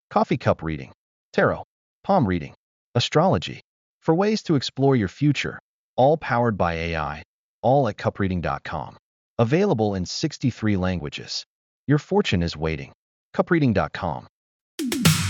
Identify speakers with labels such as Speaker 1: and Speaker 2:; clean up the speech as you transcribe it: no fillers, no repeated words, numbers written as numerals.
Speaker 1: coffee cup reading, tarot, palm reading, astrology, for ways to explore your future, all powered by AI, all at cupreading.com. Available in 63 languages. Your fortune is waiting. Cupreading.com.